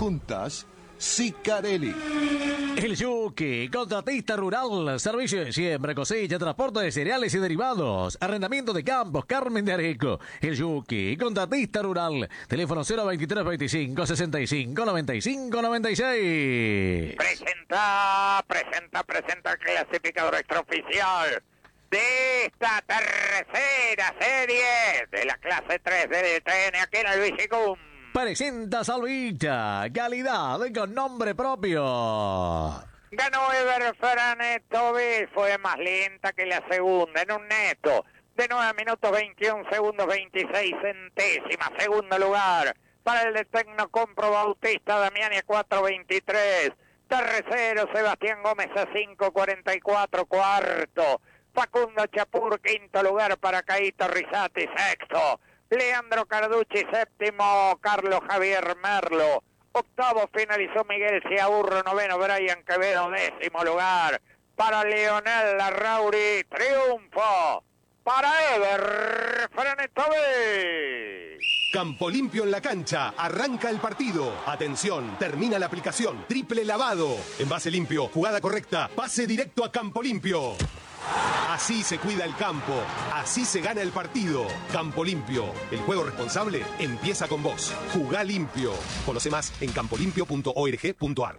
juntas, Sicarelli. El Yuki, contratista rural, servicio de siembra, cosecha, transporte de cereales y derivados, arrendamiento de campos, Carmen de Areco. El Yuki, contratista rural, teléfono 023 25 65 95 96. Presenta el clasificador extraoficial de esta tercera serie de la clase 3 del TN aquí en el Vigicum. Presenta Salvita, calidad con nombre propio. Ganó Ever Franetovic, fue más lenta que la segunda en un neto de 9 minutos 21 segundos 26 centésimas. Segundo lugar para el de Tecnocompro Bautista Damiani a 4.23. Tercero Sebastián Gómez a 5.44. Cuarto Facundo Chapur. Quinto lugar para Caíto Rizati. Sexto Leandro Carducci. Séptimo Carlos Javier Merlo. Octavo finalizó Miguel Ciaburro. Noveno Brian Quevedo. Décimo lugar para Leonel Larrauri. Triunfo para Ever Franetovic. Campo limpio en la cancha, arranca el partido. Atención, termina la aplicación. Triple lavado. Envase limpio, jugada correcta, pase directo a Campo Limpio. Así se cuida el campo, así se gana el partido. Campo Limpio, el juego responsable empieza con vos. Jugá limpio. Conoce más en campolimpio.org.ar.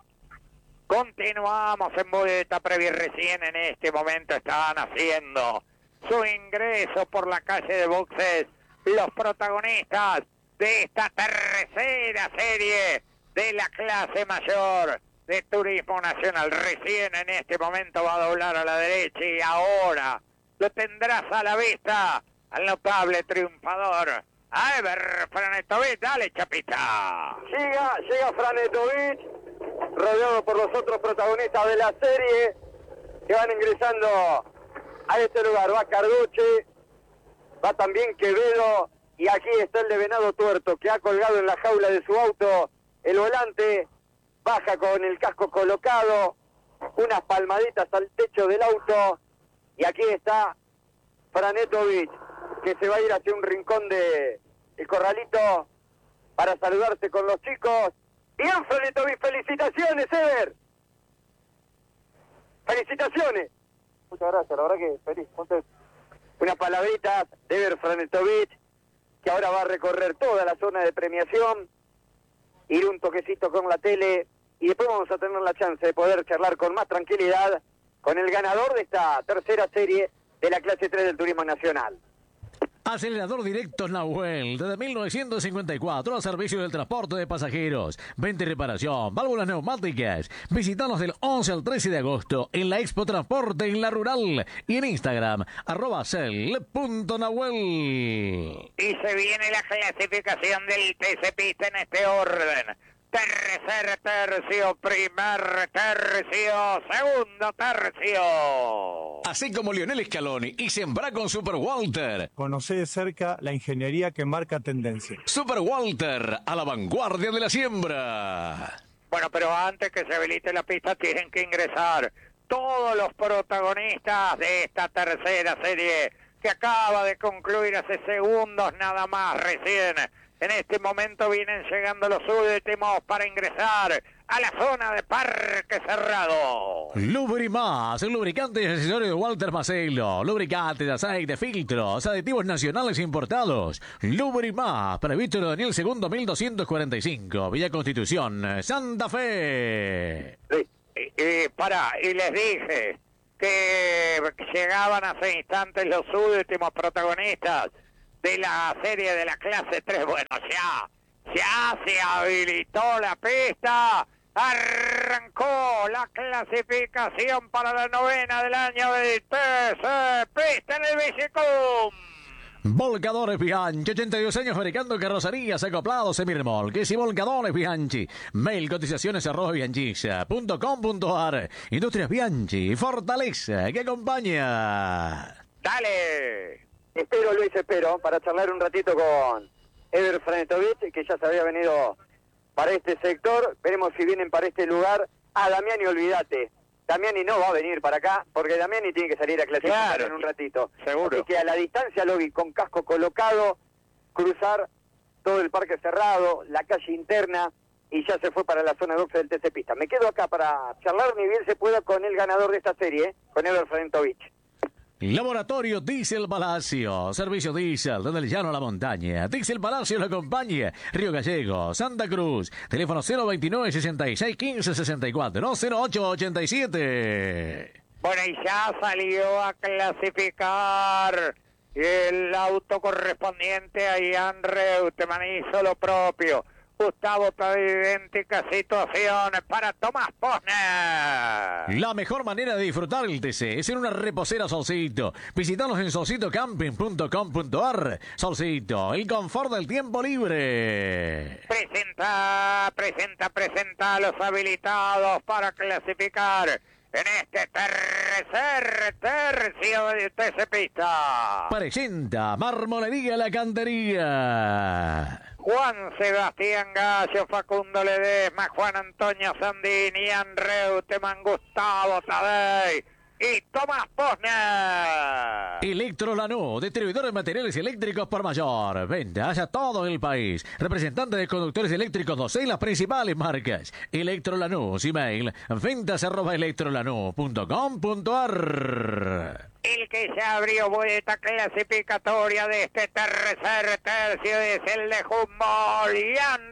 Continuamos en Boleta Previa. Recién en este momento estaban haciendo su ingreso por la calle de boxes los protagonistas de esta tercera serie de la clase mayor de Turismo Nacional. Recién en este momento va a doblar a la derecha y ahora lo tendrás a la vista al notable triunfador a Ever Franetovic. Dale, Chapita. Llega Franetovic, rodeado por los otros protagonistas de la serie que van ingresando a este lugar. Va Carducci, va también Quevedo, y aquí está el de Venado Tuerto, que ha colgado en la jaula de su auto el volante, baja con el casco colocado, unas palmaditas al techo del auto, y aquí está Franetovic, que se va a ir hacia un rincón de el corralito para saludarse con los chicos. Bien, Franetovic, felicitaciones, Ever. Felicitaciones. Muchas gracias, la verdad que feliz, contento. Unas palabritas de Ever Franetovic, que ahora va a recorrer toda la zona de premiación, ir un toquecito con la tele, y después vamos a tener la chance de poder charlar con más tranquilidad con el ganador de esta tercera serie de la clase 3 del Turismo Nacional. Acelerador Directos Nahuel, desde 1954 al servicio del transporte de pasajeros, venta y reparación, válvulas neumáticas. Visítanos del 11 al 13 de agosto en la Expo Transporte en La Rural y en Instagram, @cel.nahuel. Y se viene la clasificación del TC Pista en este orden. Tercer tercio, primer tercio, segundo tercio. Así como Lionel Scaloni y Sembrá con Super Walter. Conoce de cerca la ingeniería que marca tendencia. Super Walter, a la vanguardia de la siembra. Bueno, pero antes que se habilite la pista tienen que ingresar todos los protagonistas de esta tercera serie que acaba de concluir hace segundos nada más recién. En este momento vienen llegando los últimos para ingresar a la zona de Parque Cerrado. Lubrimás, el lubricante y accesorio de Walter Macelo. Lubricantes, aceite, filtros, aditivos nacionales importados. Lubrimás, para Víctor Daniel II, 1245, Villa Constitución, Santa Fe. Y les dije que llegaban hace instantes los últimos protagonistas de la serie de la clase 3. Bueno, ya se habilitó la pista, arrancó la clasificación para la novena del año del TC Pista en el Vigicum. Volcadores Bianchi, 82 años fabricando carrocerías, acoplados, semirremolques y volcadores Bianchi. Mail cotizaciones @bianchisa.com.ar. Industrias Bianchi, fortaleza que acompaña. Dale. Espero, para charlar un ratito con Ever Franetovic, que ya se había venido para este sector. Veremos si vienen para este lugar. Damiani, olvídate. Damiani no va a venir para acá, porque Damiani tiene que salir a clasificar en un ratito. Seguro. Así que a la distancia lo vi con casco colocado, cruzar todo el Parque Cerrado, la calle interna, y ya se fue para la zona 12 del TC Pista. Me quedo acá para charlar ni bien se pueda con el ganador de esta serie, con Ever Franetovich. Laboratorio Diesel Palacio, servicio diésel desde el llano a la montaña. Diesel Palacio lo acompaña. Río Gallegos, Santa Cruz. Teléfono 029 66 15 64, no 08 87. Bueno, y ya salió a clasificar el auto correspondiente a Ian Reutemann, hizo lo propio. Gustavo, toda idéntica situación para Tomás Posner. La mejor manera de disfrutar el TC es en una reposera Solcito. Visítanos en solcitocamping.com.ar. Solcito, el confort del tiempo libre. Presenta a los habilitados para clasificar en este tercer tercio del TC Pista. Presenta Marmolería La Cantería. Juan Sebastián Gallo, Facundo Ledesma, Juan Antonio Sandini, Ian Reutemann, Gustavo Tadei y Tomás Posner. Electro Lanús, distribuidor de materiales eléctricos por mayor. Ventas a todo el país. Representante de conductores eléctricos 12 en las principales marcas. Electro Lanús, email ventas@electrolanús.com.ar. El que ya abrió vuelta clasificatoria de este tercer tercio es el de Humboldt, Ian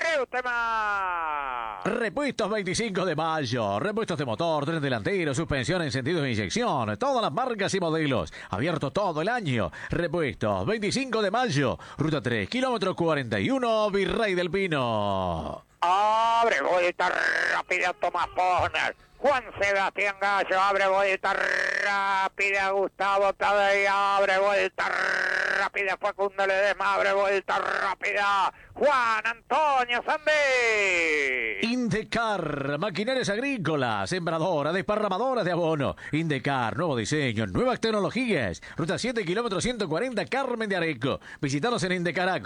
Reutemann. Repuestos 25 de mayo. Repuestos de motor, tren delantero, suspensión, encendidos de inyección. Todas las marcas y modelos. Abierto todo el año. Repuestos 25 de mayo. Ruta 3, kilómetro 41, Virrey del Pino. Abre vuelta rápida Tomás Posner. Juan Sebastián Gallo abre vuelta rápida. Gustavo Tadei abre vuelta rápida. Facundo Ledesma abre vuelta rápida. Juan Antonio Sandé. Indecar, maquinarias agrícolas, sembradoras, desparramadoras de abono. Indecar, nuevo diseño, nuevas tecnologías. Ruta 7, kilómetro 140, Carmen de Areco. Visítanos en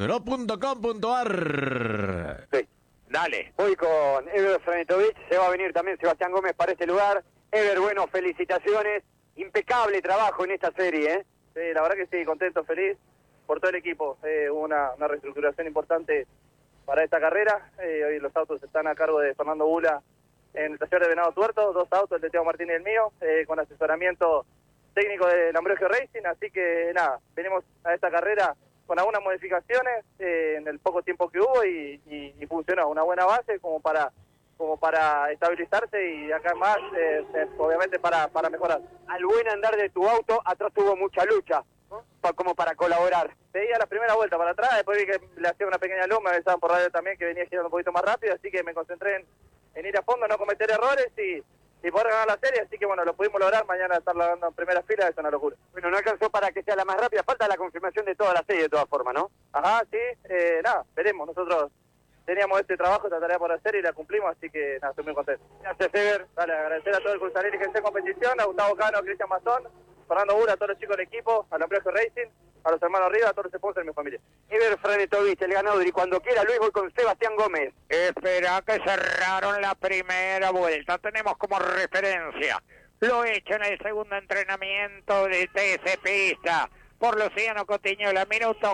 indecaragro.com.ar. Sí. Dale. Voy con Ever Franetovich, se va a venir también Sebastián Gómez para este lugar. Ever, bueno, felicitaciones, impecable trabajo en esta serie, ¿eh? Sí, la verdad que sí, contento, feliz por todo el equipo. Hubo una reestructuración importante para esta carrera. Hoy los autos están a cargo de Fernando Bula en el taller de Venado Tuerto, 2 autos, el de Thiago Martínez y el mío, con asesoramiento técnico de Ambrosio Racing, así que nada, venimos a esta carrera con algunas modificaciones en el poco tiempo que hubo y funcionó, una buena base como para estabilizarse y acá más, obviamente para mejorar. Al buen andar de tu auto, atrás tuvo mucha lucha, ¿no? Como para colaborar. Veía la primera vuelta para atrás, después vi que le hacía una pequeña luz, me avisaban por radio también que venía girando un poquito más rápido, así que me concentré en ir a fondo, no cometer errores y poder ganar la serie, así que bueno, lo pudimos lograr. Mañana estar largando en primera fila es una locura. Bueno, no alcanzó para que sea la más rápida, falta la confirmación de toda la serie de todas formas, ¿no? Ajá, sí, nada, veremos. Nosotros teníamos este trabajo, esta tarea por hacer y la cumplimos, así que nada, estoy muy contento. Gracias, Ever. Dale, agradecer a todo el Cruzalini que esté en competición, a Gustavo Cano, a Cristian Mazón, Fernando Bura, a todos los chicos del equipo, a Ambrosio Racing, a los hermanos Rivas, a todos los sponsors de mi familia. Ever Franetovich, el ganador, y cuando quiera Luis voy con Sebastián Gómez. Espera que cerraron la primera vuelta. Tenemos como referencia lo hecho en el segundo entrenamiento de TC Pista por Luciano Cotiñola, minuto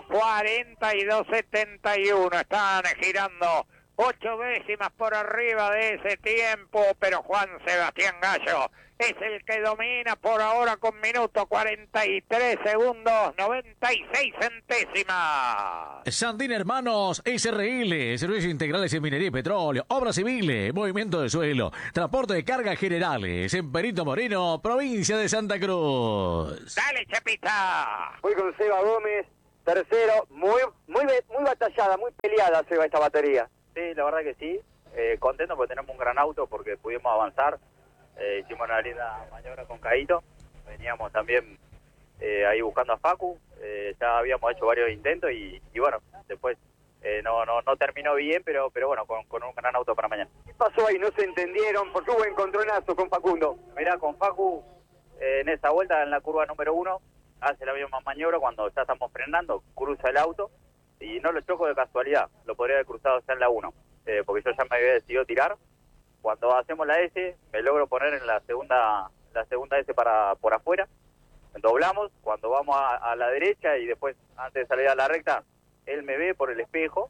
42.71. Están girando 8 décimas por arriba de ese tiempo, pero Juan Sebastián Gallo es el que domina por ahora con minuto 43 segundos 96 centésimas. Sandín Hermanos SRL, servicios integrales en minería y petróleo, obras civiles, movimiento de suelo, transporte de cargas generales en Perito Moreno, provincia de Santa Cruz. Dale, Chapita. Voy con Seba Gómez, tercero, muy batallada, muy peleada Seba esta batería. Sí, la verdad que sí, contento porque tenemos un gran auto, porque pudimos avanzar. Hicimos una linda maniobra con Caíto, veníamos también ahí buscando a Facu, ya habíamos hecho varios intentos y bueno, después no terminó bien, pero bueno, con un gran auto para mañana. ¿Qué pasó ahí? ¿No se entendieron? ¿Por qué hubo encontronazo con Facundo? Mirá, con Facu, en esa vuelta, en la curva número 1, hace la misma maniobra cuando ya estamos frenando, cruza el auto y no lo choco de casualidad, lo podría haber cruzado ya en la 1, porque yo ya me había decidido tirar. Cuando hacemos la S, me logro poner en la segunda S por afuera, doblamos, cuando vamos a la derecha y después, antes de salir a la recta, él me ve por el espejo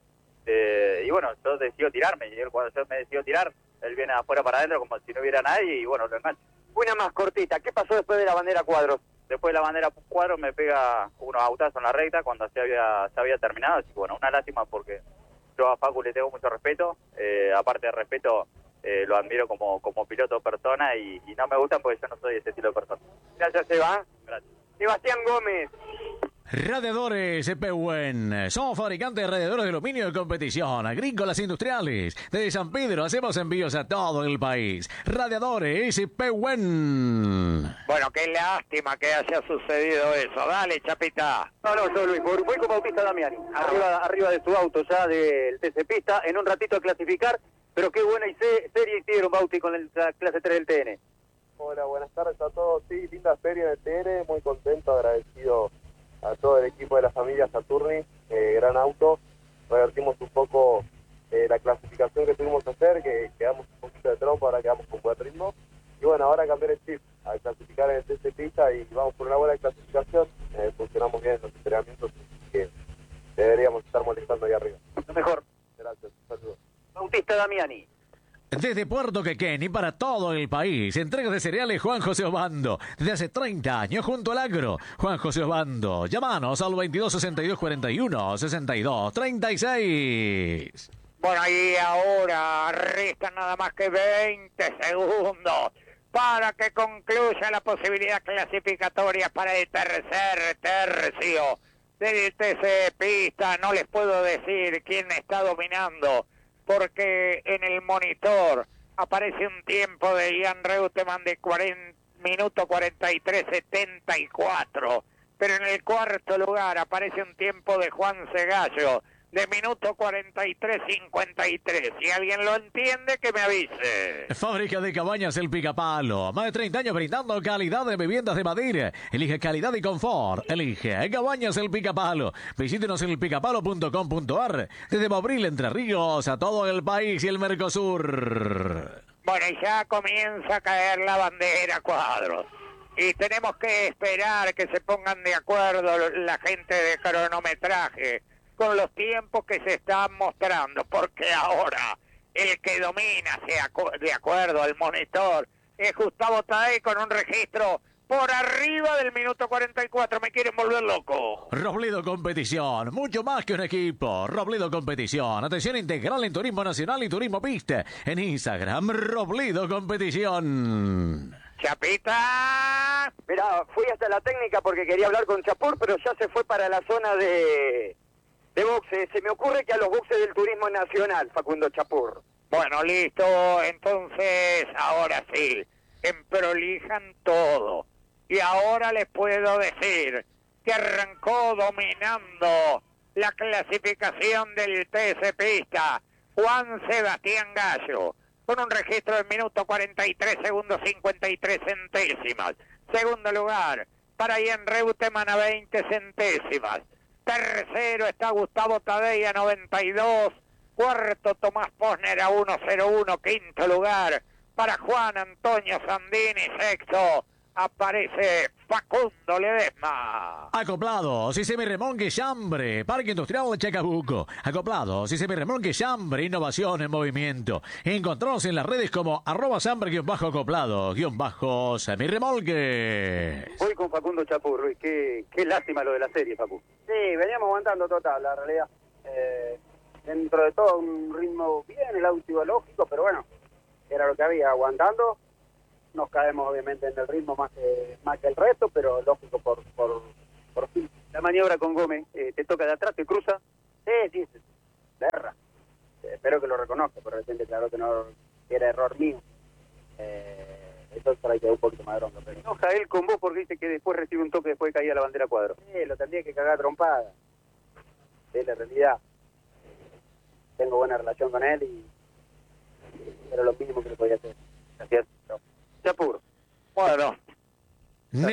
Y bueno, yo decido tirarme, y él, cuando yo me decido tirar, él viene afuera para adentro como si no hubiera nadie, y bueno, lo engancho. Una más cortita, ¿qué pasó después de la bandera cuadros? Después de la bandera cuadro me pega unos autazos en la recta cuando se había terminado, así que bueno, una lástima porque yo a Facu le tengo mucho respeto, aparte de respeto, lo admiro como piloto persona y no me gustan porque yo no soy ese estilo de persona. Gracias, Seba. Gracias. Sebastián Gómez. Radiadores Pehuen. Somos fabricantes de radiadores de aluminio de competición, agrícolas e industriales. Desde San Pedro hacemos envíos a todo el país. Radiadores Pehuen. Bueno, qué lástima que haya sucedido eso. Dale, Chapita. No, yo Luis, voy con Bautista Damiani, arriba de su auto ya del TC Pista, en un ratito a clasificar, pero qué buena serie hicieron, Bauti, con la clase 3 del TN. Hola, buenas tardes a todos. Sí, linda serie del TN, muy contento, agradecido a todo el equipo de la familia Saturni, gran auto. Revertimos un poco la clasificación que tuvimos que hacer, que quedamos un poquito de trompo, ahora quedamos con buen ritmo. Y bueno, ahora cambiar el chip, a clasificar en el TC Pista y vamos por una buena clasificación. Funcionamos bien en los entrenamientos, así que deberíamos estar molestando ahí arriba. Lo mejor. Gracias, saludos. Bautista Damiani. Desde Puerto Quequén y para todo el país, entregas de cereales Juan José Obando. Desde hace 30 años junto al agro. Juan José Obando. Llámanos al 22 62 41 62 36. Bueno, y ahora restan nada más que 20 segundos para que concluya la posibilidad clasificatoria para el tercer tercio del TC Pista. No les puedo decir quién está dominando, porque en el monitor aparece un tiempo de Ian Reutemann de 40 minutos 43:74, pero en el cuarto lugar aparece un tiempo de Juan Segallo de minuto 43:53. Si alguien lo entiende, que me avise. Fábrica de Cabañas El Picapalo. Más de 30 años brindando calidad de viviendas de madera. Elige calidad y confort. Elige Cabañas El Picapalo. Visítenos en elpicapalo.com.ar. Desde Mobril, Entre Ríos, a todo el país y el Mercosur. Bueno, y ya comienza a caer la bandera cuadros. Y tenemos que esperar que se pongan de acuerdo la gente de cronometraje con los tiempos que se están mostrando, porque ahora el que domina, de acuerdo al monitor, es Gustavo Tadei con un registro por arriba del minuto 44. Me quieren volver loco. Robledo Competición, mucho más que un equipo. Robledo Competición, atención integral en turismo nacional y turismo pista. En Instagram, Robledo Competición. Chapita. Mirá, fui hasta la técnica porque quería hablar con Chapur, pero ya se fue para la zona de boxe. Se me ocurre que a los boxes del turismo nacional, Facundo Chapur. Bueno, listo. Entonces, ahora sí, emprolijan todo. Y ahora les puedo decir que arrancó dominando la clasificación del TC Pista Juan Sebastián Gallo, con un registro de minuto 43 segundos 53 centésimas. Segundo lugar para Ian Reutemann a 20 centésimas. Tercero está Gustavo Tadei a 92. Cuarto Tomás Posner a 1.01. Quinto lugar para Juan Antonio Sandini. Sexto aparece Facundo Ledesma. Acoplado, si se me remonque Chambre, Parque Industrial de Chacabuco. Acoplado, si se me remonque Chambre, innovación en movimiento. Encontranos en las redes como @Chambre_acoplado_semirremolque. Voy con Facundo Chapur, Luis. Qué lástima lo de la serie, Facu. Sí, veníamos aguantando total, la realidad. Dentro de todo, un ritmo bien, el auto iba lógico, pero bueno, era lo que había, aguantando. Nos caemos obviamente en el ritmo más que el resto, pero lógico por fin. La maniobra con Gómez, te toca de atrás, te cruza. Sí, la erra. Espero que lo reconozca, pero de repente claro que no era error mío. Entonces hay que dar un poquito más de bronca. Pero enoja él con vos porque dice que después recibe un toque después de caída la bandera cuadro. Sí, lo tendría que cagar trompada. Es la realidad. Tengo buena relación con él y era lo mínimo que le podía hacer. Gracias. Chapur. Bueno. No,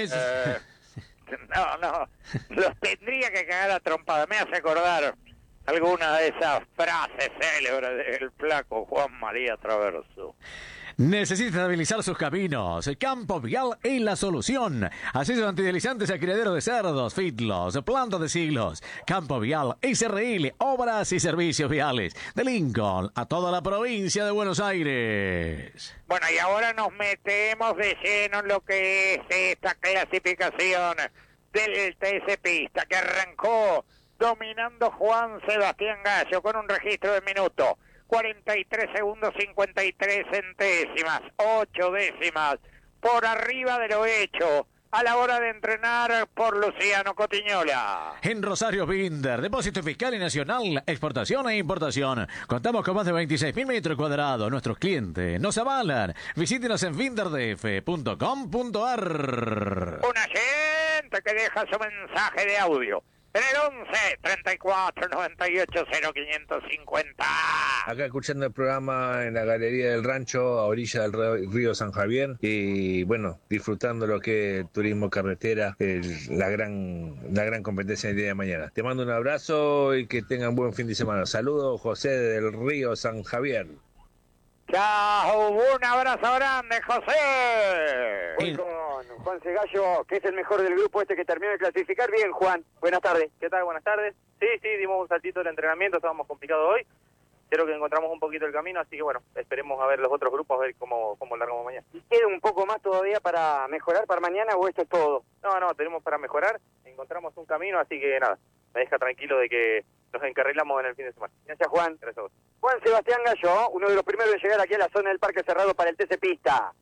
No, los tendría que cagar a trompada. Me hace acordar alguna de esas frases célebres del flaco Juan María Traverso. Necesita estabilizar sus caminos. Campo Vial es la solución. Accesos antideslizantes a criadero de cerdos, fitlos, plantas de siglos. Campo Vial, SRL, obras y servicios viales. De Lincoln a toda la provincia de Buenos Aires. Bueno, y ahora nos metemos de lleno en lo que es esta clasificación del TC Pista, que arrancó dominando Juan Sebastián Gallo con un registro de minuto 43 segundos 53 centésimas, 8 décimas por arriba de lo hecho a la hora de entrenar por Luciano Cotiñola. En Rosario Binder, depósito fiscal y nacional, exportación e importación. Contamos con más de 26.000 metros cuadrados. Nuestros clientes nos avalan. Visítenos en binderdf.com.ar. Una gente que deja su mensaje de audio en el 11 34 98 0550. Acá escuchando el programa en la Galería del Rancho, a orilla del río San Javier, y bueno, disfrutando lo que es turismo carretera, la gran competencia del día de mañana. Te mando un abrazo y que tengan buen fin de semana. Saludos, José del río San Javier. Chao, un abrazo grande, José. Hoy con Juan Segallo, que es el mejor del grupo este que terminó de clasificar. Bien, Juan, buenas tardes. ¿Qué tal? Buenas tardes. Sí, dimos un saltito del entrenamiento, estábamos complicados hoy. Creo que encontramos un poquito el camino, así que bueno, esperemos a ver los otros grupos, a ver cómo largamos mañana. ¿Y queda un poco más todavía para mejorar para mañana o esto es todo? No, tenemos para mejorar, encontramos un camino, así que nada, me deja tranquilo de que nos encarrilamos en el fin de semana. Gracias, Juan. Gracias a vos. Juan Sebastián Gallo, uno de los primeros en llegar aquí a la zona del Parque Cerrado para el TC Pista.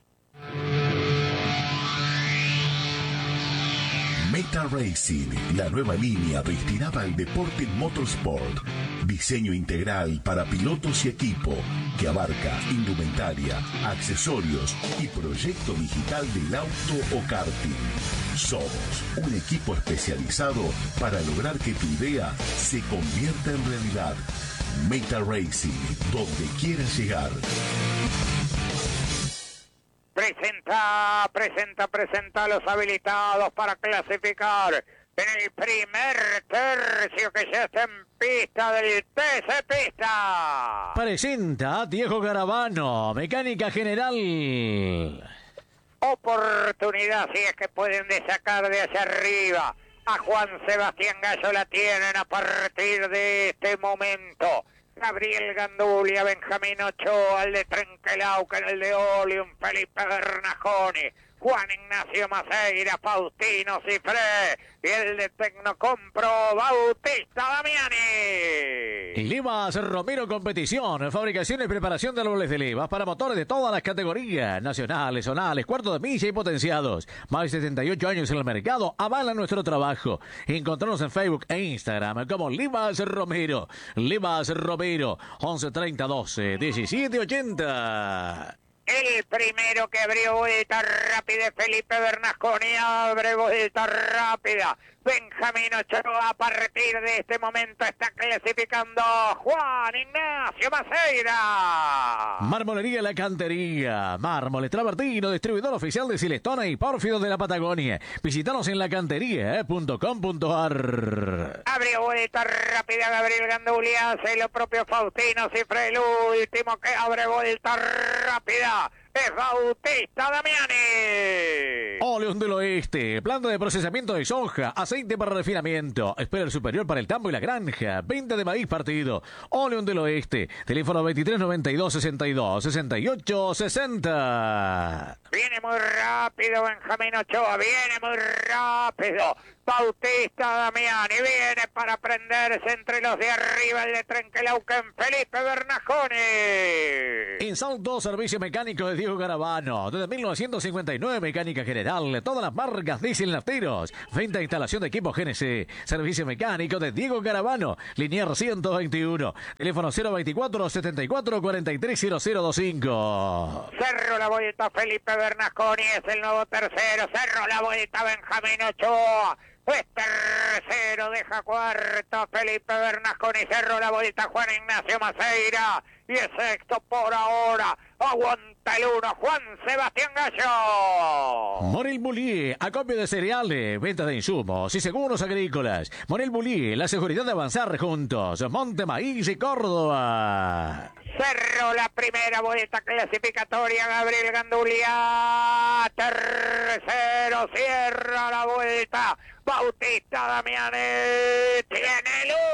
Meta Racing, la nueva línea destinada al deporte motorsport. Diseño integral para pilotos y equipo que abarca indumentaria, accesorios y proyecto digital del auto o karting. Somos un equipo especializado para lograr que tu idea se convierta en realidad. Meta Racing, donde quieras llegar. Presenta a los habilitados para clasificar en el primer tercio que ya está en pista del TC Pista. Presenta Diego Garavano, mecánica general. Oportunidad, si es que pueden sacar de hacia arriba. A Juan Sebastián Gallo la tienen a partir de este momento. Gabriel Gandulia, Benjamín Ochoa, el de Trenquelauca, el de Oleum, Felipe Bernasconi, Juan Ignacio Maceira, Faustino Cifré y el de Tecnocompro, Bautista Damiani. Levas Romero Competición, fabricación y preparación de árboles de levas para motores de todas las categorías, nacionales, zonales, cuarto de milla y potenciados. Más de 78 años en el mercado avalan nuestro trabajo. Encontrarnos en Facebook e Instagram como Levas Romero. Levas Romero, 11 30 12 17 80. El primero que abrió vuelta rápida es Felipe Bernasconi, abre vuelta rápida. Benjamín Ochoa a partir de este momento está clasificando Juan Ignacio Maceira. Marmolería La Cantería, mármoles travertino, distribuidor oficial de Silestona y Pórfido de la Patagonia. Visítanos en lacantería.com.ar. Abrió vuelta rápida Gabriel Gandulia, hace lo propio Faustino Cifre, el último que abre vuelta rápida es Bautista Damiani. Oleum del Oeste, planta de procesamiento de soja, aceite para refinamiento, espeler superior para el tambo y la granja, venta de maíz partido. Oleum del Oeste, teléfono 23 92 62 68 60. Viene muy rápido Benjamín Ochoa, viene muy rápido Bautista Damiani, viene para prenderse entre los de arriba, el de Trenquelauquen, Felipe Bernasconi. En Salto, servicio mecánico de Diego Garavano, desde 1959, mecánica general, todas las marcas diésel nafteros, venta e instalación de equipos GNC, servicio mecánico de Diego Garavano, Linier 121, teléfono 024 74 43 0025. Cerró la vuelta Felipe Bernasconi, es el nuevo tercero, cerró la vuelta Benjamín Ochoa. Es tercero, deja cuarto Felipe Bernasconi, cerró la vuelta Juan Ignacio Maceira y es sexto por ahora. Aguanta el uno, Juan Sebastián Gallo. Morel Bullier, acopio de cereales, venta de insumos y seguros agrícolas. Morel Bullier, la seguridad de avanzar juntos. Monte Maíz y Córdoba. Cerró la primera vuelta clasificatoria Gabriel Gandulia. Tercero, cierra la vuelta Bautista Damiani. Tiene el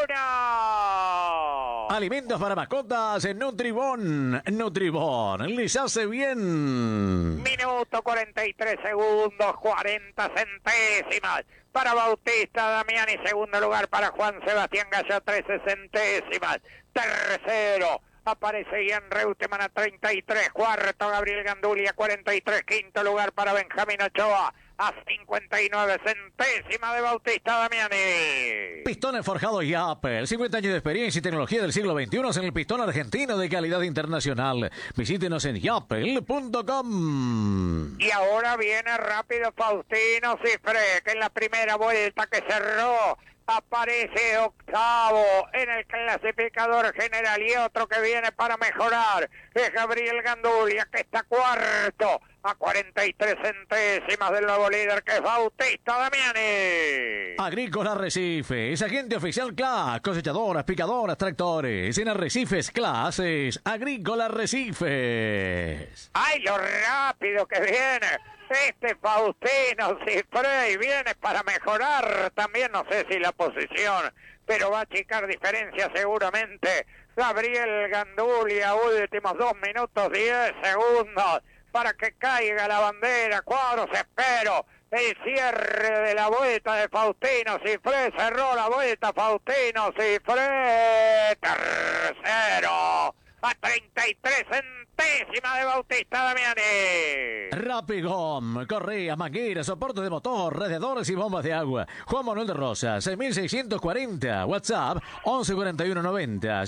1. Alimentos para mascotas en Nutribón. Nutribón les hace bien. Minuto 43 segundos, 40 centésimas. Para Bautista Damiani, segundo lugar para Juan Sebastián Gallo, 13 centésimas. Tercero aparece Ian Reutemann a 33, cuarto Gabriel Gandulia, 43, quinto lugar para Benjamín Ochoa, a 59 centésimas de Bautista Damiani. Pistones forjados Yapel, 50 años de experiencia y tecnología del siglo XXI en el pistón argentino de calidad internacional. Visítenos en yapel.com. Y ahora viene rápido Faustino Cifré, que en la primera vuelta que cerró aparece octavo en el clasificador general, y otro que viene para mejorar es Gabriel Gandulia, que está cuarto a 43 centésimas del nuevo líder, que es Bautista Damiani. Agrícola Arrecifes, agente oficial CLAS, cosechadoras, picadoras, tractores. En Arrecifes Clases, Agrícola Arrecifes. ¡Ay, lo rápido que viene! Este Faustino Cifré viene para mejorar también, no sé si la posición, pero va a achicar diferencia seguramente. Gabriel Gandulia, últimos 2 minutos 10 segundos para que caiga la bandera. Cuadros, espero el cierre de la vuelta de Faustino Cifré. Cerró la vuelta Faustino Cifré. Tercero a 33 centésimas de Bautista Damiani. Rapigom, correas, mangueras, soportes de motor, radiadores y bombas de agua. Juan Manuel de Rosas, 6640. WhatsApp 114190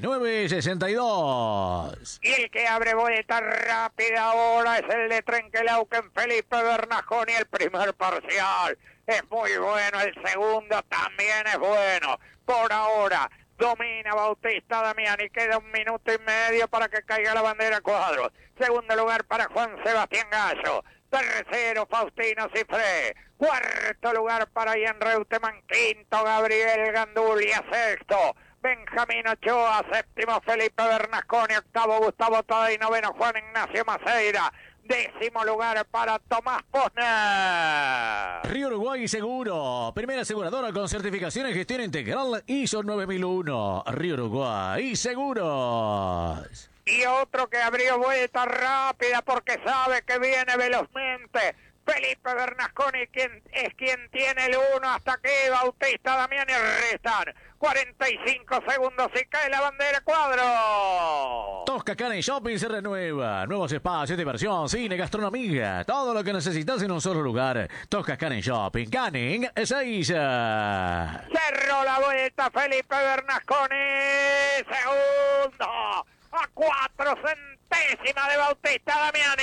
6962. Y el que abre vuelta rápida ahora es el de Trenquelauquen, Felipe Bernasconi, el primer parcial. Es muy bueno, el segundo también es bueno. Por ahora domina Bautista Damiani, queda 1 minuto y medio para que caiga la bandera cuadros. Segundo lugar para Juan Sebastián Gallo. Tercero, Faustino Cifré. Cuarto lugar para Ian Reutemann. Quinto, Gabriel Gandulia. Sexto, Benjamín Ochoa. Séptimo, Felipe Bernasconi. Octavo, Gustavo Toda. Y noveno, Juan Ignacio Maceira. 10º lugar para Tomás Posner. Río Uruguay Seguro, primera aseguradora con certificación en gestión integral ISO 9001. Río Uruguay Seguros. Y otro que abrió vuelta rápida porque sabe que viene velozmente. Felipe Bernasconi, quien tiene el 1 hasta que Bautista Damiani. Restan 45 segundos y cae la bandera cuadro. Tosca Canning Shopping se renueva. Nuevos espacios de diversión, cine, gastronomía. Todo lo que necesitas en un solo lugar. Tosca Canning Shopping. Canning Ezeiza. Cerró la vuelta Felipe Bernasconi. Segundo a 4 centésimas de Bautista Damiani.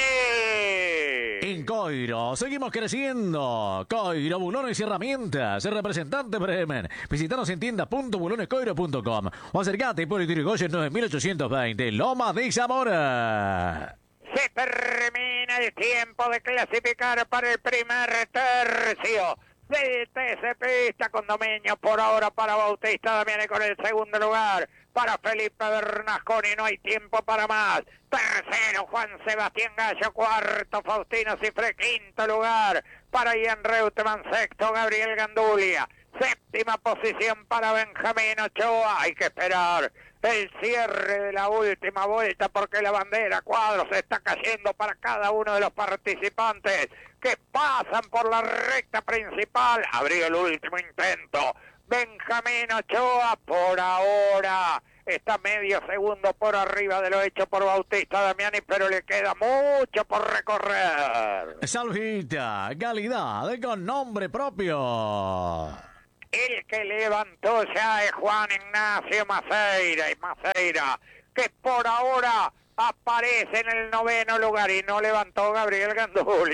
En Coiro, seguimos creciendo. Coiro, bulones y herramientas. El representante Bremen. Visítanos en tienda.bulonescoiro.com o acercate a Hipólito Yrigoyen 9820, Loma de Zamora. Se termina el tiempo de clasificar para el primer tercio del TC Pista Condominio. Por ahora para Bautista Damiani con el segundo lugar. Para Felipe Bernasconi no hay tiempo para más. Tercero, Juan Sebastián Gallo. Cuarto, Faustino Cifré. Quinto lugar para Ian Reutemann. Sexto, Gabriel Gandulia. Séptima posición para Benjamín Ochoa. Hay que esperar el cierre de la última vuelta porque la bandera cuadros está cayendo para cada uno de los participantes que pasan por la recta principal. Abrió el último intento Benjamín Ochoa. Por ahora está medio segundo por arriba de lo hecho por Bautista Damiani, pero le queda mucho por recorrer. Salvita, calidad con nombre propio. El que levantó ya es Juan Ignacio Maceira, que por ahora aparece en el 9º lugar y no levantó Gabriel Gandulia.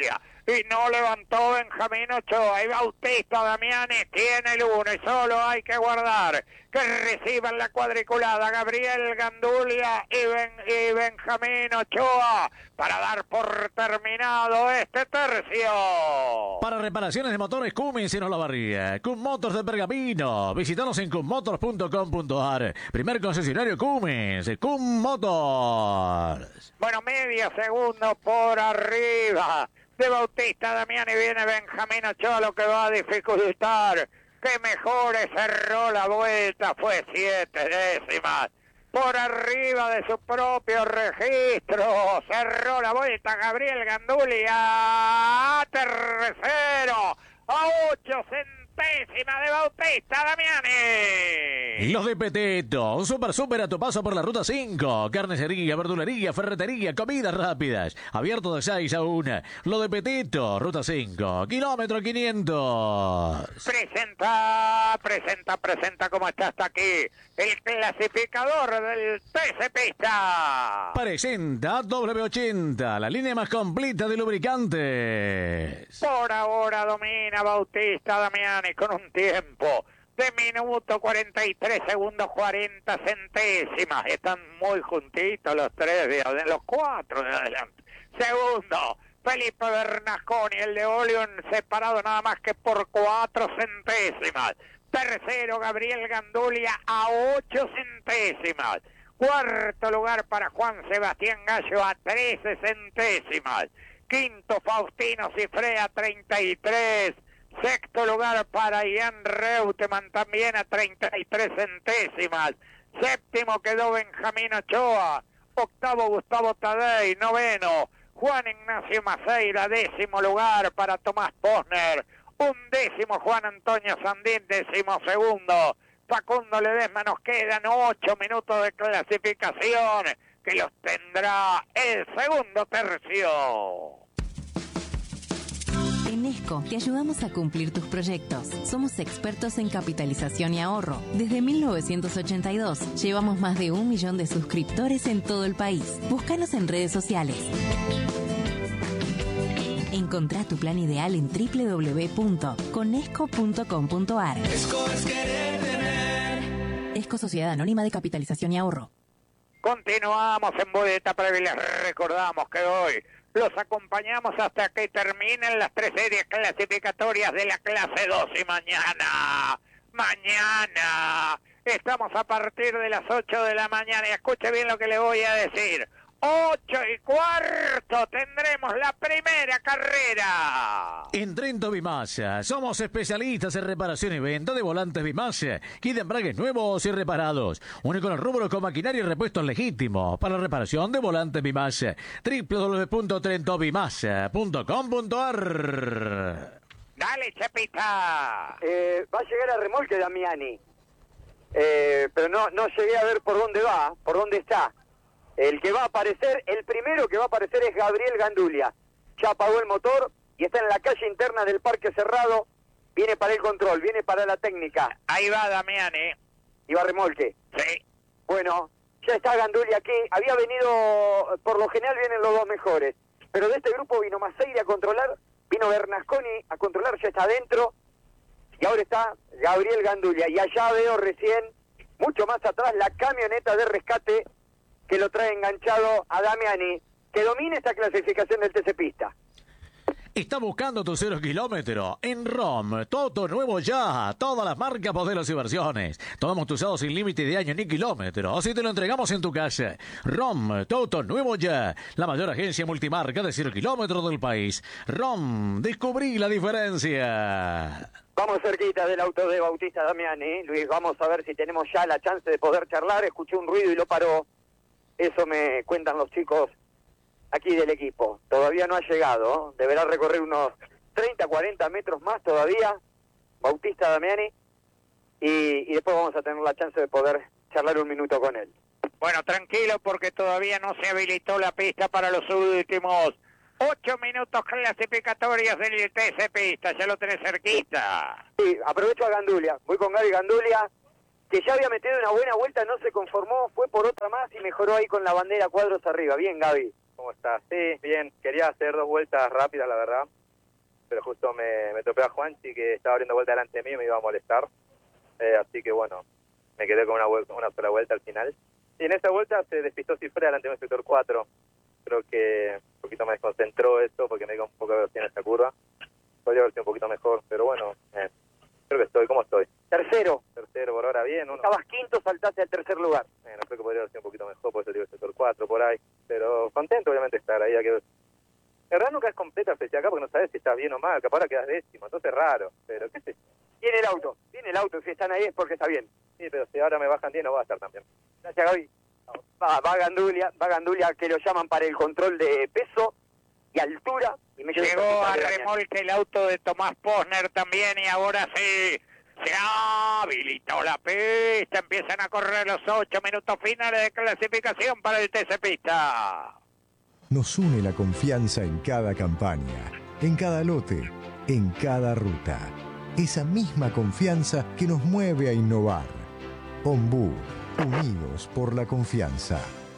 y no levantó Benjamín Ochoa. Y Bautista Damiani tiene el 1 y solo hay que guardar que reciban la cuadriculada Gabriel Gandulia y Benjamín Ochoa para dar por terminado este tercio. Para reparaciones de motores Cummins en Olavarría, Cum Motors de Pergamino. Visítanos en cummotors.com.ar. Primer concesionario Cummins, Cum Motors. Bueno, medio segundo por arriba de Bautista Damiani viene Benjamín Ochoa, lo que va a dificultar que mejore. Cerró la vuelta, fue 7 décimas por arriba de su propio registro. Cerró la vuelta Gabriel Gandulia, tercero, a 8 centésimas de Bautista Damiani. Los de Peteto, un super a tu paso por la ruta 5. Carnicería, verdulería, ferretería, comidas rápidas. Abierto de 6 a 1. Lo de Peteto, ruta 5, kilómetro 500. Presenta como está hasta aquí el clasificador del TC Pista. Presenta W80, la línea más completa de lubricantes. Por ahora domina Bautista Damiani con un tiempo de minuto 43 segundos 40 centésimas. Están muy juntitos los los 4 de adelante. Segundo, Felipe Bernasconi, el de Olion, separado nada más que por 4 centésimas. Tercero, Gabriel Gandulia a 8 centésimas. Cuarto lugar para Juan Sebastián Gallo a 13 centésimas. Quinto, Faustino Cifré a 33. Sexto lugar para Ian Reutemann también a 33 centésimas. Séptimo quedó Benjamín Ochoa. Octavo, Gustavo Tadei. Noveno, Juan Ignacio Maceira. Décimo lugar para Tomás Posner. Undécimo, Juan Antonio Sandín. Décimo segundo, Facundo Ledesma. Nos quedan 8 minutos de clasificación que los tendrá el segundo tercio. En ESCO te ayudamos a cumplir tus proyectos. Somos expertos en capitalización y ahorro. Desde 1982 llevamos más de 1 millón de suscriptores en todo el país. Búscanos en redes sociales. Encontrá tu plan ideal en www.conesco.com.ar. ESCO es querer tener. ESCO, Sociedad Anónima de Capitalización y Ahorro. Continuamos en Vuelta Previa y les recordamos que hoy los acompañamos hasta que terminen las 3 series clasificatorias de la clase 2 y mañana estamos a partir de las 8 de la mañana y escuche bien lo que le voy a decir. 8:15 tendremos la primera carrera. En Trento Bimasa, somos especialistas en reparación y venta de volantes Bimasa, kit de embragues nuevos y reparados. Único en el rubro con maquinaria y repuestos legítimos para reparación de volantes Bimasa. www.trentobimasa.com.ar. Dale, Chepita. Va a llegar a remolque Damiani, pero no llegué a ver por dónde va, por dónde está. El que va a aparecer, el primero que va a aparecer es Gabriel Gandulia. Ya apagó el motor y está en la calle interna del Parque Cerrado. Viene para el control, viene para la técnica. Ahí va Damiani. Y va remolque. Sí. Bueno, ya está Gandulia aquí. Había venido, por lo general vienen los dos mejores. Pero de este grupo vino Maceira a controlar, vino Bernasconi a controlar, ya está adentro. Y ahora está Gabriel Gandulia. Y allá veo recién, mucho más atrás, la camioneta de rescate que lo trae enganchado a Damiani, que domina esta clasificación del TC Pista. Está buscando tu 0 kilómetro en ROM. Toto nuevo ya. Todas las marcas, modelos y versiones. Tomamos tu usado sin límite de año ni kilómetro. Así te lo entregamos en tu casa. ROM, Toto nuevo ya. La mayor agencia multimarca de 0 kilómetros del país. ROM, descubrí la diferencia. Vamos cerquita del auto de Bautista Damiani. Luis, vamos a ver si tenemos ya la chance de poder charlar. Escuché un ruido y lo paró. Eso me cuentan los chicos aquí del equipo. Todavía no ha llegado, ¿eh? Deberá recorrer unos 30, 40 metros más todavía, Bautista Damiani, y después vamos a tener la chance de poder charlar un minuto con él. Bueno, tranquilo porque todavía no se habilitó la pista para los últimos 8 minutos clasificatorios del TC Pista, ya lo tenés cerquita. Sí, aprovecho a Gandulia, voy con Gaby Gandulia, que ya había metido una buena vuelta, no se conformó, fue por otra más y mejoró ahí con la bandera cuadros arriba. Bien, Gaby. ¿Cómo estás? Sí, bien. Quería hacer 2 vueltas rápidas, la verdad. pero justo me topé a Juanchi que estaba abriendo vuelta delante de mí y me iba a molestar. Así que bueno, me quedé con una sola vuelta al final. Y en esa vuelta se despistó Cifré delante de un sector 4. Creo que un poquito me desconcentró eso porque me dio un poco de velocidad en esa curva. Podría haber sido un poquito mejor, pero bueno, creo que estoy. ¿Cómo estoy? Tercero por ahora bien. Estabas quinto, saltaste al tercer lugar. Bueno, creo que podría haber sido un poquito mejor, por eso digo el sector 4 por ahí. Pero contento obviamente de estar ahí. En verdad nunca es completa la felicidad acá porque no sabes si estás bien o mal, capaz ahora quedas décimo, entonces es raro, pero qué sé. Viene el auto, si están ahí es porque está bien. Sí, pero si ahora me bajan 10 no va a estar tan bien. Gracias, Gaby. Va Gandulia, que lo llaman para el control de peso y altura. Y llegó a remolque el auto de Tomás Posner también y ahora sí se habilitó la pista. Empiezan a correr los 8 minutos finales de clasificación para el TC Pista. Nos une la confianza en cada campaña, en cada lote, en cada ruta. Esa misma confianza que nos mueve a innovar. Ombú, unidos por la confianza.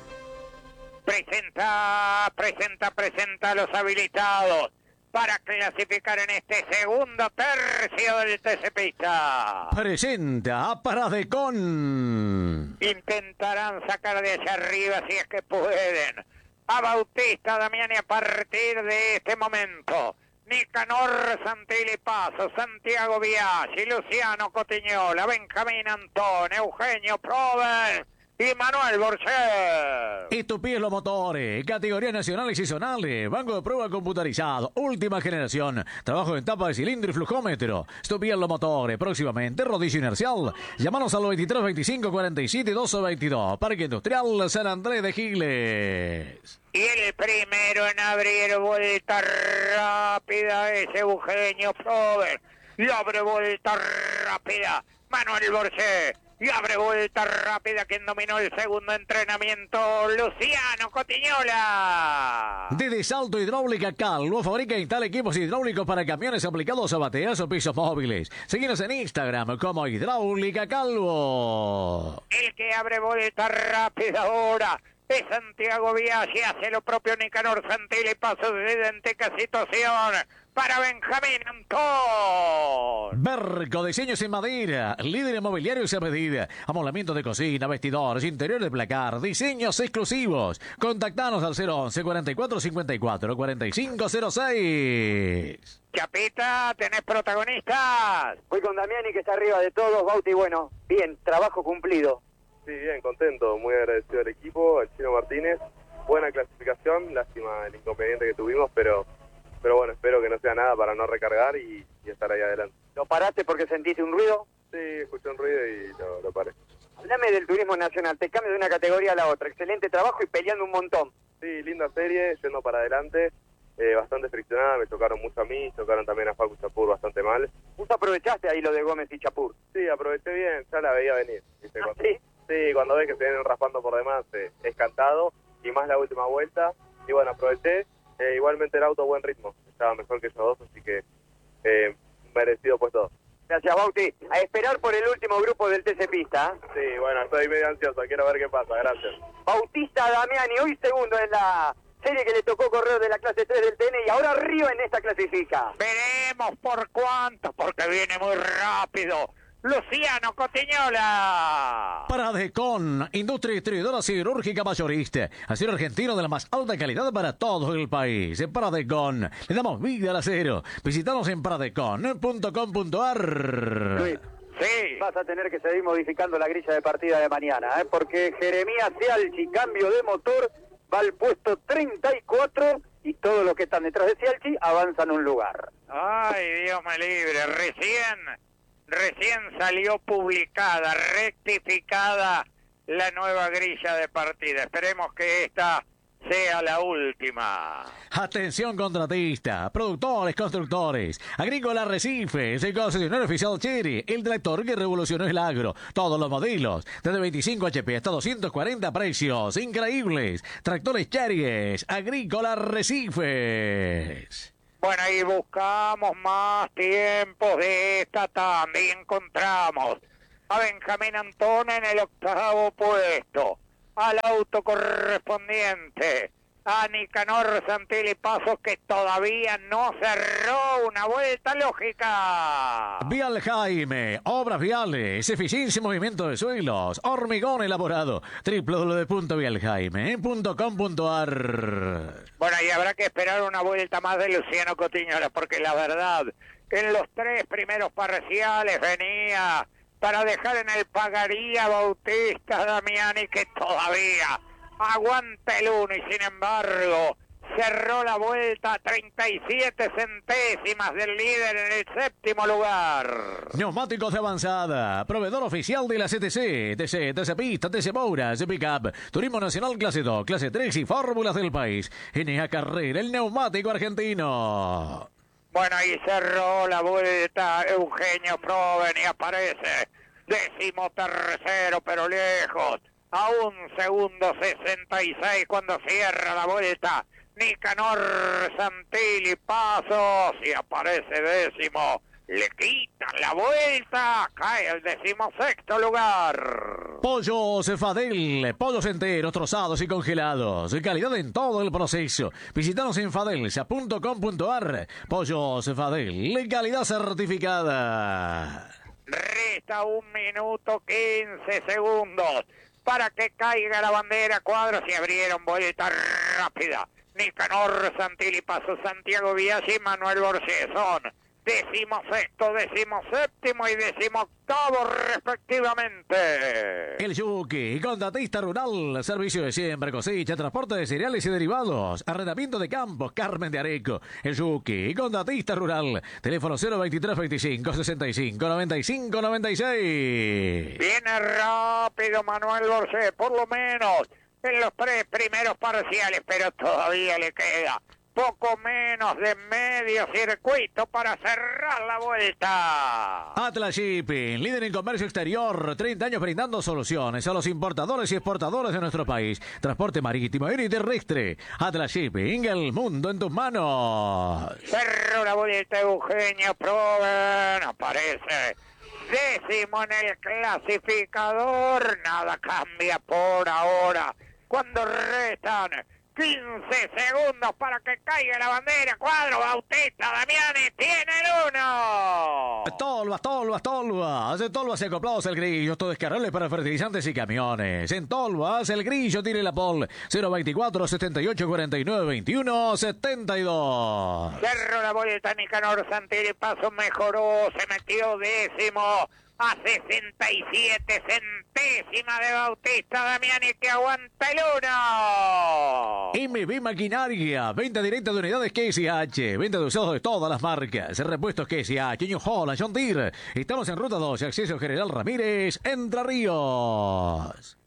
Presenta a los habilitados para clasificar en este segundo tercio del TC Pista. Presenta a Paradecon. Intentarán sacar de allá arriba si es que pueden. A Bautista Damiani a partir de este momento. Nicanor Santilli Paso, Santiago Biaggi, Luciano Cotiñola, Benjamín Antón, Eugenio Prover y Manuel Borges. Estupies Motores, categorías nacionales y zonales, banco de prueba computarizado, última generación, trabajo en tapa de cilindro y flujómetro. Estupies Motores, próximamente rodillo inercial. Llámanos al 23 25 47 12 22, Parque Industrial San Andrés de Giles. Y el primero en abrir vuelta rápida es Eugenio Prover. Y abre vuelta rápida Manuel Borges. Y abre vuelta rápida quien dominó el segundo entrenamiento, Luciano Cotiñola. Desde Salto Hidráulica Calvo fabrica e instala equipos hidráulicos para camiones aplicados a bateas o pisos móviles. Seguinos en Instagram como Hidráulica Calvo. El que abre vuelta rápida ahora es Santiago Biaggi, hace lo propio Nicanor Santilli, paso de idéntica situación para Benjamín Antón. Berco Diseños en Madera, líder inmobiliario a medida, amoblamiento de cocina, vestidores, interior de placar, diseños exclusivos. Contactanos al 011 44 54 45 06. Chapita, ¿tenés protagonistas? Voy con Damiani que está arriba de todos, Bauti, bueno, bien, trabajo cumplido. Sí, bien, contento, muy agradecido al equipo, al Chino Martínez. Buena clasificación, lástima el inconveniente que tuvimos, pero bueno, espero que no sea nada para no recargar y estar ahí adelante. ¿Lo paraste porque sentiste un ruido? Sí, escuché un ruido y lo paré. Hablame del turismo nacional, te cambio de una categoría a la otra. Excelente trabajo y peleando un montón. Sí, linda serie, yendo para adelante, bastante friccionada, me chocaron mucho a mí, chocaron también a Facu Chapur bastante mal. ¿Vos aprovechaste ahí lo de Gómez y Chapur? Sí, aproveché bien, ya la veía venir. ¿Viste? ¿Sí? Sí, cuando ves que se vienen raspando por demás, es cantado, y más la última vuelta. Y bueno, aproveché. Igualmente el auto buen ritmo, estaba mejor que ellos dos, así que merecido puesto 2. Gracias, Bauti. A esperar por el último grupo del TC Pista. Sí, bueno, estoy medio ansioso, quiero ver qué pasa, gracias. Bautista Damiani, hoy segundo en la serie que le tocó correr de la clase 3 del TN y ahora arriba en esta clasifica. Veremos por cuánto, porque viene muy rápido. Luciano Cotiñola. Paradecon, industria distribuidora siderúrgica mayorista. Acero argentino de la más alta calidad para todo el país. En Paradecon, le damos vida al acero. Visítanos en paradecon.com.ar. Sí. Vas a tener que seguir modificando la grilla de partida de mañana, porque Jeremías Cialchi, cambio de motor, va al puesto 34 y todos los que están detrás de Cialchi avanzan un lugar. Ay, Dios me libre, recién salió publicada, rectificada la nueva grilla de partida. Esperemos que esta sea la última. Atención contratista, productores, constructores, Agrícola Arrecifes, el concesionario oficial Chery, el tractor que revolucionó el agro, todos los modelos, desde 25 HP hasta 240 precios, increíbles, tractores Chery, Agrícola Arrecifes. Bueno, y buscamos más tiempos de esta tanda y encontramos a Benjamín Antón en el 8º puesto, al auto correspondiente a Nicanor Santilli Pasos, que todavía no cerró una vuelta lógica. Vial Jaime, obras viales, eficiencia y movimiento de suelos, hormigón elaborado, www.vialjaime.com.ar. Bueno, y habrá que esperar una vuelta más de Luciano Cotiñola, porque la verdad, en los 3 primeros parciales venía para dejar en el pagaría Bautista Damiani, que todavía aguanta el 1 y sin embargo cerró la vuelta a 37 centésimas del líder en el 7º lugar. Neumáticos de avanzada, proveedor oficial de la CTC, TC Pista, TC Moura, TC Pickup, Turismo Nacional Clase 2, Clase 3 y fórmulas del país. NA Carrera, el neumático argentino. Bueno, ahí cerró la vuelta Eugenio Proven y aparece 13º, pero lejos, a 1 segundo 66 cuando cierra la vuelta Nicanor Santilli Pasos y aparece 10º. Le quitan la vuelta, cae al 16º lugar. Pollos Fadel, pollos enteros, trozados y congelados. Calidad en todo el proceso. Visítanos en fadelsa.com.ar. Pollos Fadel, calidad certificada. Resta 1 minuto 15 segundos para que caiga la bandera. Cuadros y abrieron vuelta rápida. Nicanor Santilli Pasos, Santiago Biaggi y Manuel Borges son 16º, 17º y 18º respectivamente. El Yuki, contratista rural, servicio de siembra, cosecha, transporte de cereales y derivados, arrendamiento de campos, Carmen de Areco. El Yuki, contratista rural, teléfono 023 25 65 95 96. Viene rápido Manuel Borges, por lo menos en los 3 primeros parciales, pero todavía le queda poco menos de medio circuito para cerrar la vuelta. Atlas Shipping, líder en comercio exterior, 30 años brindando soluciones a los importadores y exportadores de nuestro país. Transporte marítimo, aéreo y terrestre. Atlas Shipping, el mundo en tus manos. Cerró la vuelta Eugenio Proven, aparece 10º en el clasificador. Nada cambia por ahora, cuando restan 15 segundos para que caiga la bandera. Cuadro, Bautista Damiani tiene el 1. Tolvas, en Tolvas y acoplados el grillo, todo descargable para fertilizantes y camiones. En Tolvas el grillo tiene la pol 024 78 49 21 72. Cerró la vuelta Nicanor Santilli Pasos, mejoró, se metió 10º a 67 centésimas de Bautista Damiani, que aguanta el 1. MB Maquinaria, venta directa de unidades KSH, venta de usados de todas las marcas, repuestos KSH, New Holland, John Deere. Estamos en Ruta 2, acceso General Ramírez, Entre Ríos.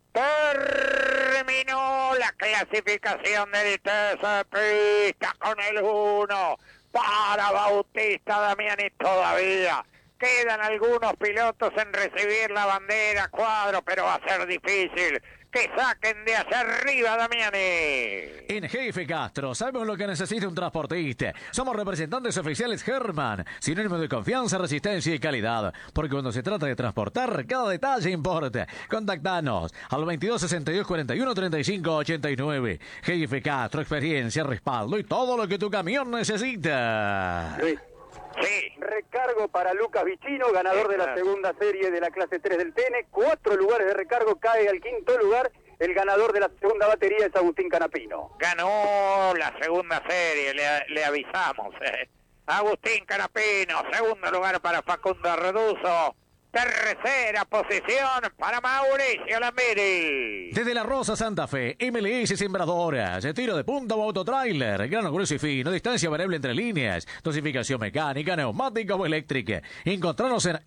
Terminó la clasificación del TC Pista con el 1 para Bautista Damiani. Todavía quedan algunos pilotos en recibir la bandera, Cuadro, pero va a ser difícil que saquen de hacia arriba Damiani. En Jefe Castro, sabemos lo que necesita un transportista. Somos representantes oficiales Herman, sinónimo de confianza, resistencia y calidad. Porque cuando se trata de transportar, cada detalle importa. Contactanos al 22 62 41 35 89. Jefe Castro, experiencia, respaldo y todo lo que tu camión necesita. Sí. Recargo para Lucas Vicino, ganador de la segunda serie de la clase 3 del TN. 4 lugares de recargo, cae al 5º lugar. El ganador de la segunda batería es Agustín Canapino. Ganó la segunda serie, le avisamos. Agustín Canapino, segundo lugar para Facundo Reduzo. Tercera posición para Mauricio Lambiri. Desde La Rosa, Santa Fe, MLS Sembradoras, tiro de punta o autotrailer, grano grueso y fino, distancia variable entre líneas, dosificación mecánica, neumática o eléctrica. Encontrarnos en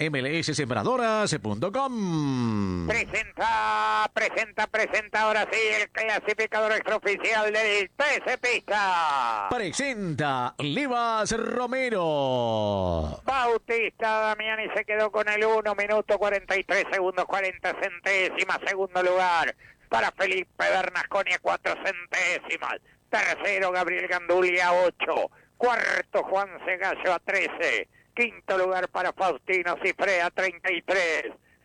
mlssembradoras.com. Presenta ahora sí el clasificador extraoficial del TC Pista. Presenta Livas Romero. Bautista Damiani se quedó con el 1 minuto 43 segundos 40 centésimas. Segundo lugar para Felipe Bernasconi a 4 centésimas. Tercero Gabriel Gandulli a 8. Cuarto Juan Segallo a 13. Quinto lugar para Faustino Cifré a 33.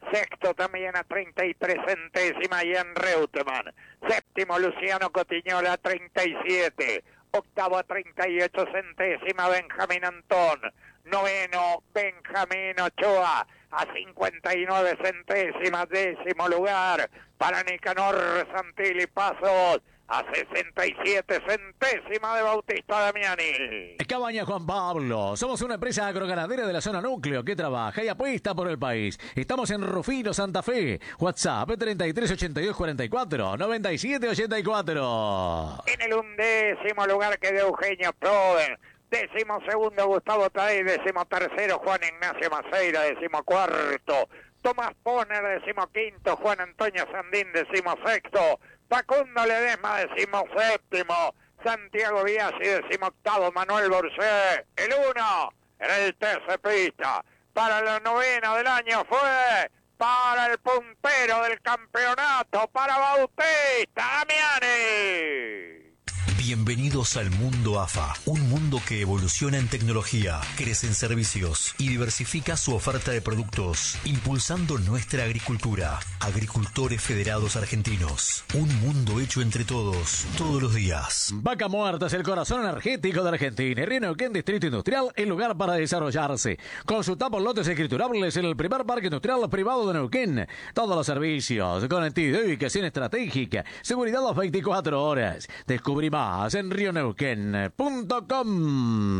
Sexto también a 33 centésimas Ian Reutemann. Séptimo Luciano Cotiñola a 37. Octavo a 38 centésimas Benjamín Antón. Noveno Benjamín Ochoa a 59 centésimas. Décimo lugar para Nicanor Santilli Pasos a 67 centésimas de Bautista Damiani. Cabaña Juan Pablo, somos una empresa agroganadera de la zona núcleo que trabaja y apuesta por el país. Estamos en Rufino, Santa Fe. WhatsApp 33 82 44 97 84. En el 11º lugar quedó Eugenio Proden. 12º Gustavo Tadei. 13º Juan Ignacio Maceira. 14º Tomás Poner. 15º Juan Antonio Sandín. 16º Facundo Ledesma. 17º Santiago Biasi. 18º Manuel Borsé. El 1 en el TC Pista. Para la novena del año fue para el puntero del campeonato, para Bautista Damiani. Bienvenidos al mundo AFA, un mundo que evoluciona en tecnología, crece en servicios y diversifica su oferta de productos, impulsando nuestra agricultura. Agricultores Federados Argentinos, un mundo hecho entre todos, todos los días. Vaca Muerta es el corazón energético de Argentina. Río Neuquén Distrito Industrial, el lugar para desarrollarse. Consulta por lotes escriturables en el primer parque industrial privado de Neuquén. Todos los servicios, conectividad y ubicación estratégica, seguridad las 24 horas. Descubrí más en rioneuquén.com.